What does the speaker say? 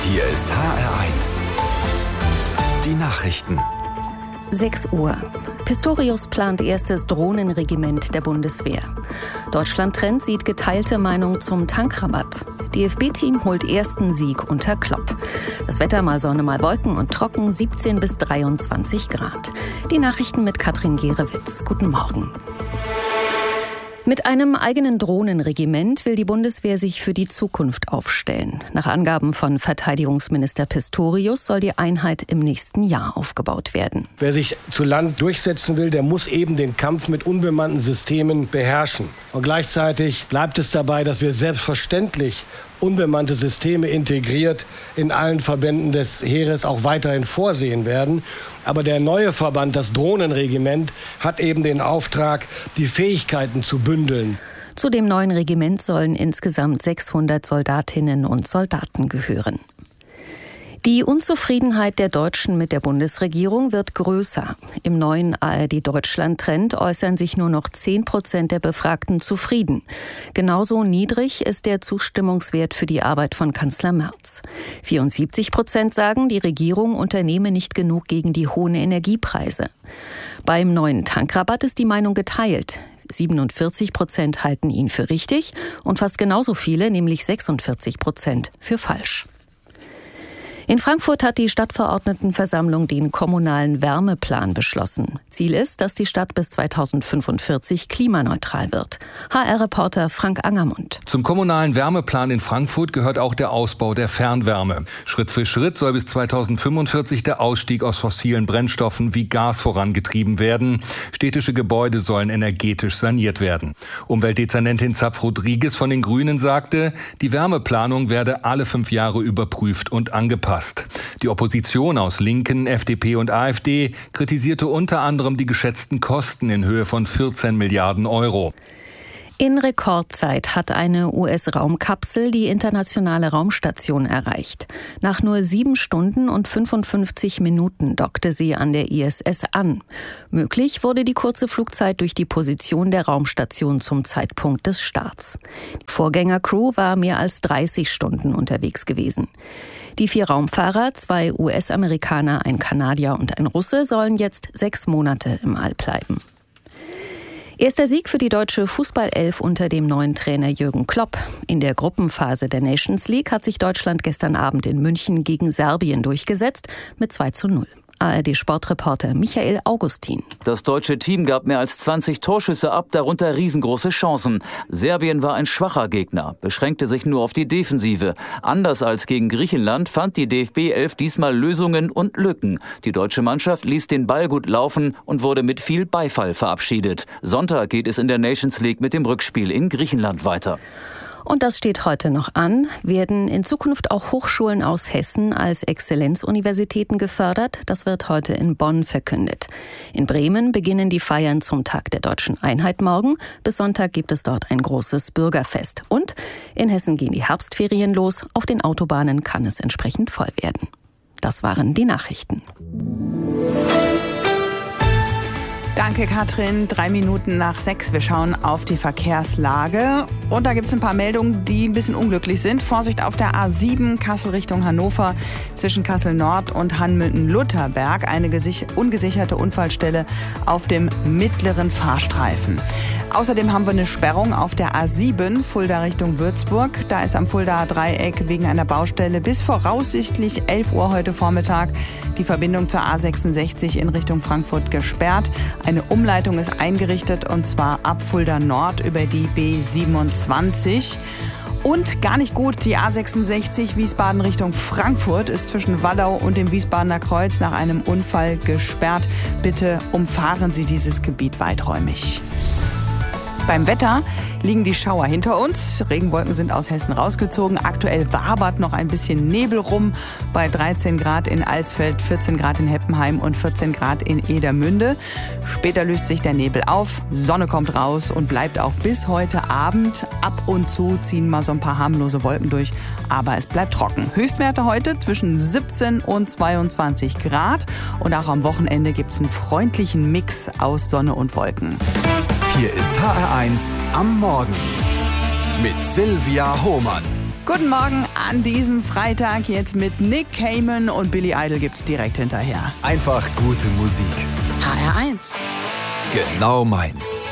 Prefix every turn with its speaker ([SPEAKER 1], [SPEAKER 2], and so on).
[SPEAKER 1] Hier ist HR1. Die Nachrichten.
[SPEAKER 2] 6 Uhr. Pistorius plant erstes Drohnenregiment der Bundeswehr. Deutschland-Trend sieht geteilte Meinung zum Tankrabatt. DFB-Team holt ersten Sieg unter Klopp. Das Wetter mal Sonne, mal Wolken und trocken, 17 bis 23 Grad. Die Nachrichten mit Katrin Gerewitz. Guten Morgen. Mit einem eigenen Drohnenregiment will die Bundeswehr sich für die Zukunft aufstellen. Nach Angaben von Verteidigungsminister Pistorius soll die Einheit im nächsten Jahr aufgebaut werden.
[SPEAKER 3] Wer sich zu Land durchsetzen will, der muss eben den Kampf mit unbemannten Systemen beherrschen. Und gleichzeitig bleibt es dabei, dass wir selbstverständlich unbemannte Systeme integriert in allen Verbänden des Heeres auch weiterhin vorsehen werden. Aber der neue Verband, das Drohnenregiment, hat eben den Auftrag, die Fähigkeiten zu bündeln.
[SPEAKER 2] Zu dem neuen Regiment sollen insgesamt 600 Soldatinnen und Soldaten gehören. Die Unzufriedenheit der Deutschen mit der Bundesregierung wird größer. Im neuen ARD-Deutschland-Trend äußern sich nur noch 10% der Befragten zufrieden. Genauso niedrig ist der Zustimmungswert für die Arbeit von Kanzler Merz. 74% sagen, die Regierung unternehme nicht genug gegen die hohen Energiepreise. Beim neuen Tankrabatt ist die Meinung geteilt. 47% halten ihn für richtig und fast genauso viele, nämlich 46%, für falsch. In Frankfurt hat die Stadtverordnetenversammlung den kommunalen Wärmeplan beschlossen. Ziel ist, dass die Stadt bis 2045 klimaneutral wird. HR-Reporter Frank Angermund.
[SPEAKER 4] Zum kommunalen Wärmeplan in Frankfurt gehört auch der Ausbau der Fernwärme. Schritt für Schritt soll bis 2045 der Ausstieg aus fossilen Brennstoffen wie Gas vorangetrieben werden. Städtische Gebäude sollen energetisch saniert werden. Umweltdezernentin Zapf-Rodriguez von den Grünen sagte, die Wärmeplanung werde alle 5 Jahre überprüft und angepasst. Die Opposition aus Linken, FDP und AfD kritisierte unter anderem die geschätzten Kosten in Höhe von 14 Milliarden Euro.
[SPEAKER 2] In Rekordzeit hat eine US-Raumkapsel die internationale Raumstation erreicht. Nach nur 7 Stunden und 55 Minuten dockte sie an der ISS an. Möglich wurde die kurze Flugzeit durch die Position der Raumstation zum Zeitpunkt des Starts. Die Vorgängercrew war mehr als 30 Stunden unterwegs gewesen. Die 4 Raumfahrer, 2 US-Amerikaner, ein Kanadier und ein Russe, sollen jetzt 6 Monate im All bleiben. Erster Sieg für die deutsche Fußballelf unter dem neuen Trainer Jürgen Klopp. In der Gruppenphase der Nations League hat sich Deutschland gestern Abend in München gegen Serbien durchgesetzt mit 2:0. ARD-Sportreporter Michael Augustin.
[SPEAKER 5] Das deutsche Team gab mehr als 20 Torschüsse ab, darunter riesengroße Chancen. Serbien war ein schwacher Gegner, beschränkte sich nur auf die Defensive. Anders als gegen Griechenland fand die DFB-Elf diesmal Lösungen und Lücken. Die deutsche Mannschaft ließ den Ball gut laufen und wurde mit viel Beifall verabschiedet. Sonntag geht es in der Nations League mit dem Rückspiel in Griechenland weiter.
[SPEAKER 2] Und das steht heute noch an. Werden in Zukunft auch Hochschulen aus Hessen als Exzellenzuniversitäten gefördert? Das wird heute in Bonn verkündet. In Bremen beginnen die Feiern zum Tag der Deutschen Einheit morgen. Bis Sonntag gibt es dort ein großes Bürgerfest. Und in Hessen gehen die Herbstferien los. Auf den Autobahnen kann es entsprechend voll werden. Das waren die Nachrichten.
[SPEAKER 6] Danke, Katrin. 3 Minuten nach 6. Wir schauen auf die Verkehrslage. Und da gibt es ein paar Meldungen, die ein bisschen unglücklich sind. Vorsicht auf der A7 Kassel Richtung Hannover zwischen Kassel Nord und Hannmünden-Lutherberg. Eine ungesicherte Unfallstelle auf dem mittleren Fahrstreifen. Außerdem haben wir eine Sperrung auf der A7 Fulda Richtung Würzburg. Da ist am Fuldaer Dreieck wegen einer Baustelle bis voraussichtlich 11 Uhr heute Vormittag die Verbindung zur A66 in Richtung Frankfurt gesperrt. Eine Umleitung ist eingerichtet und zwar ab Fulda Nord über die B27. Und gar nicht gut, die A66 Wiesbaden Richtung Frankfurt ist zwischen Wallau und dem Wiesbadener Kreuz nach einem Unfall gesperrt. Bitte umfahren Sie dieses Gebiet weiträumig. Beim Wetter liegen die Schauer hinter uns. Regenwolken sind aus Hessen rausgezogen. Aktuell wabert noch ein bisschen Nebel rum. Bei 13 Grad in Alsfeld, 14 Grad in Heppenheim und 14 Grad in Edermünde. Später löst sich der Nebel auf. Sonne kommt raus und bleibt auch bis heute Abend. Ab und zu ziehen mal so ein paar harmlose Wolken durch. Aber es bleibt trocken. Höchstwerte heute zwischen 17 und 22 Grad. Und auch am Wochenende gibt es einen freundlichen Mix aus Sonne und Wolken.
[SPEAKER 1] Hier ist HR1 am Morgen mit Silvia Hohmann.
[SPEAKER 6] Guten Morgen an diesem Freitag. Jetzt mit Nick Cayman und Billy Idol gibt's direkt hinterher.
[SPEAKER 1] Einfach gute Musik.
[SPEAKER 2] HR1.
[SPEAKER 1] Genau meins.